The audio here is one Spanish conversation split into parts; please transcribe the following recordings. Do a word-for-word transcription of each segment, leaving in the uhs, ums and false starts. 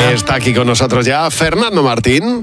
día. Está aquí con nosotros ya Fernando Martín.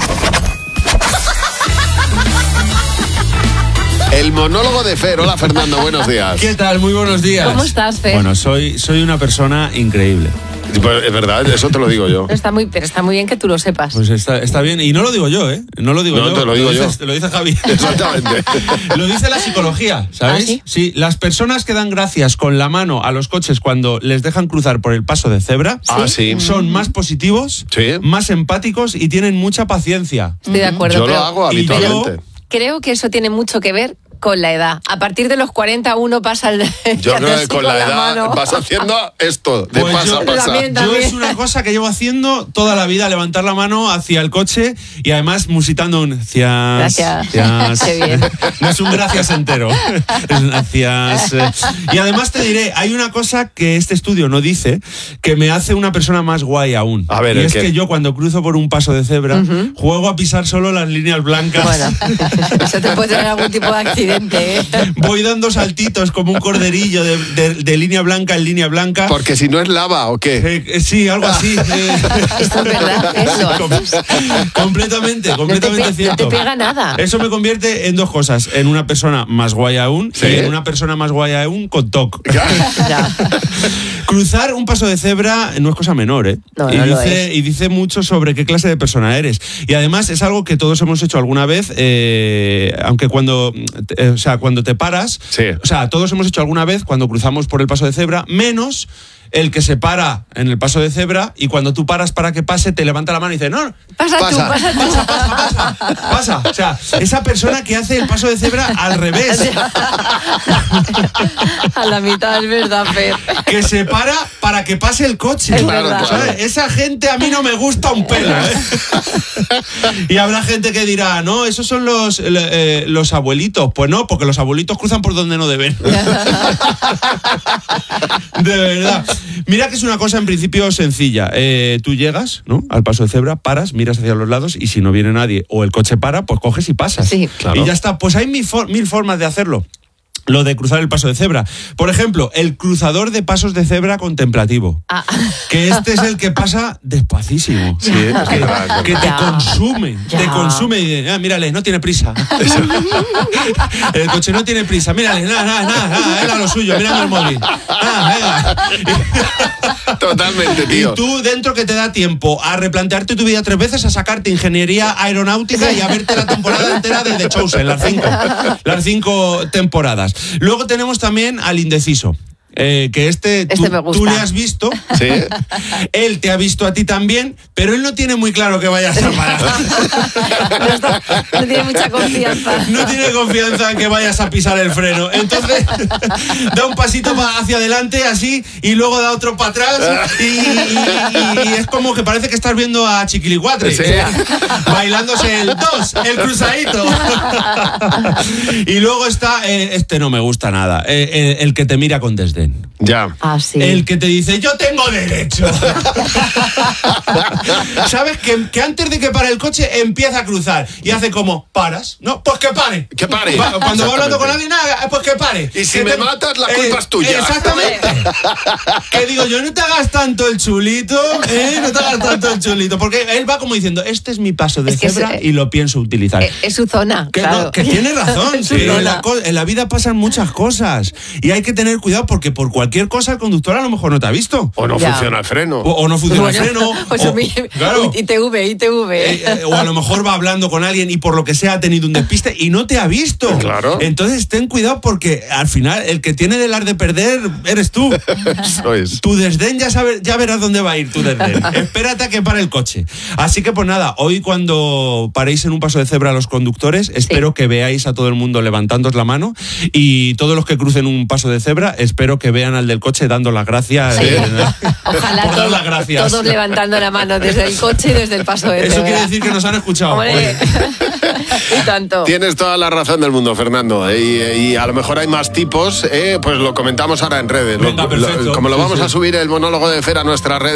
El monólogo de Fer. Hola, Fernando, buenos días. ¿Qué tal? Muy buenos días. ¿Cómo estás, Fer? Bueno, soy, soy una persona increíble. Pues es verdad, eso te lo digo yo. Está muy, pero está muy bien que tú lo sepas. Pues está, está bien. Y no lo digo yo, ¿eh? No lo digo No, yo. te lo digo yo. dice, Lo dice Javi. Exactamente. Lo dice la psicología, ¿sabes? ¿Ah, sí? Sí, las personas que dan gracias con la mano a los coches cuando les dejan cruzar por el paso de cebra Ah, sí. son más positivos, Sí. más empáticos y tienen mucha paciencia. Estoy de acuerdo. Yo lo pero hago y yo- habitualmente. creo que eso tiene mucho que ver con la edad. A partir de los cuarenta uno pasa el... Yo creo que así con la edad mano. vas haciendo esto, de Pues pasa yo- a pasa. También, Yo es una cosa que llevo haciendo toda la vida, levantar la mano hacia el coche y además musitando un gracias. Gracias. gracias. Qué bien. No es un gracias entero. Es un gracias. Y además te diré, hay una cosa que este estudio no dice que me hace una persona más guay aún. A ver, y ¿el es qué? que yo cuando cruzo por un paso de cebra juego a pisar solo las líneas blancas. Bueno, eso te puede tener algún tipo de accidente, ¿eh? Voy dando saltitos como un corderillo de, de- de línea blanca en línea blanca. Porque si no es lava, ¿o qué? Eh, eh, sí, algo así. eh. Esto es verdad, eso. Com- completamente, completamente no te, pe- cierto. no te pega nada. Eso me convierte en dos cosas, en una persona más guay aún ¿Sí? y en una persona más guay aún con T O C. Ya. Cruzar un paso de cebra no es cosa menor, ¿eh? No, y, no lo dice, es. y dice mucho sobre qué clase de persona eres. Y además es algo que todos hemos hecho alguna vez, eh, aunque cuando, eh, o sea, cuando te paras, Sí. o sea, todos hemos hecho alguna vez cuando cruzamos por el paso de cebra, menos el que se para en el paso de cebra y cuando tú paras para que pase te levanta la mano y dice, no, Pasa, Pasa. tú, pasa tú. pasa, pasa, pasa, pasa. O sea, esa persona que hace el paso de cebra al revés, A la mitad, es verdad, Fer. que se para para que pase el coche. Es Claro, verdad. claro. ¿Sabes? Esa gente a mí no me gusta un pelo, ¿eh? Y habrá gente que dirá, no, esos son los, eh, los abuelitos. Pues no, porque los abuelitos cruzan por donde no deben. De verdad. Mira que es una cosa en principio sencilla. Eh, tú llegas, ¿no?, al paso de cebra, paras, miras hacia los lados y si no viene nadie o el coche para, pues coges y pasas. Sí. Claro. Y ya está. Pues hay mil, for- mil formas de hacerlo. Lo de cruzar el paso de cebra. Por ejemplo, el cruzador de pasos de cebra contemplativo. Ah. Que este es el que pasa despacísimo. Sí, es verdad, es verdad. Que te Ya. consume, Ya. te consume y dice, ah, mírale, no tiene prisa. El coche no tiene prisa, mírale, nada, nada, nada, nada, él a lo suyo, mirando el móvil. Ah, venga. Totalmente, Y tío. tú dentro que te da tiempo a replantearte tu vida tres veces, a sacarte ingeniería aeronáutica y a verte la temporada entera de The Chosen, las cinco, las cinco temporadas. Luego tenemos también al indeciso. Eh, que este, tú, Este me gusta. tú le has visto, Sí. él te ha visto a ti también, pero él no tiene muy claro que vayas a parar. No, está- no tiene mucha confianza. No tiene confianza en que vayas a pisar el freno. Entonces, da un pasito pa- hacia adelante, así, y luego da otro para atrás. Y, y- y es como que parece que estás viendo a Chiquilicuatre. Sí. Bailándose el dos, el cruzadito. Y luego está, eh, este no me gusta nada, eh, eh, el que te mira con desdén. Ya. Ah, sí. El que te dice, yo tengo derecho. ¿Sabes? Que, que antes de que pare el coche empieza a cruzar y hace como, ¿paras? No, pues que pare. Que pare. Va- Cuando va hablando con Exactamente. alguien, nada, pues que pare. Y si Que me te- matas, la culpa es tuya. Exactamente. Que digo, yo no te hagas tanto el chulito, ¿eh? No te hagas tanto el chulito. Porque él va como diciendo, este es mi paso de Es que cebra es- y lo pienso utilizar. Eh, Es su zona, Que, claro. no, que tiene razón, Es su que en zona. la, co- en la vida pasan muchas cosas y hay que tener cuidado porque por cualquier cosa el conductor a lo mejor no te ha visto. O no Ya. funciona el freno. O, o no funciona Bueno, el freno. pues o, mi- claro. I T V, I T V. Eh, eh, o a lo mejor va hablando con alguien y por lo que sea ha tenido un despiste y no te ha visto. Claro. Entonces ten cuidado porque al final el que tiene el ar de perder eres tú. Eso es. Tu desdén ya, sabe, ya verás dónde va a ir tu desdén. Espérate a que pare el coche. Así que pues nada, hoy cuando paréis en un paso de cebra a los conductores, espero que veáis a todo el mundo levantándoos la mano y todos los que crucen un paso de cebra, espero que vean al del coche dando las gracias. Sí. eh, Ojalá por dar todo- las gracias. todos levantando la mano desde el coche y desde el paso de Eso cebra. quiere decir que nos han escuchado. Hombre, Oye. y tanto. Tienes toda la razón del mundo, Fernando. Y, y a lo mejor hay más tipos, eh, pues lo comentamos ahora en redes. Lo- Venga, lo- perfecto. como lo Sí, vamos sí. a subir el monólogo de Fer a nuestra red.